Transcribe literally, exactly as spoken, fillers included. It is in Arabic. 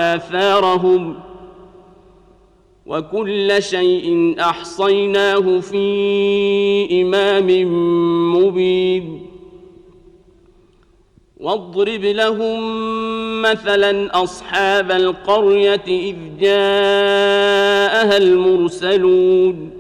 وآثارهم وكل شيء أحصيناه في إمام مبين واضرب لهم مثلا أصحاب القرية إذ جاءها المرسلون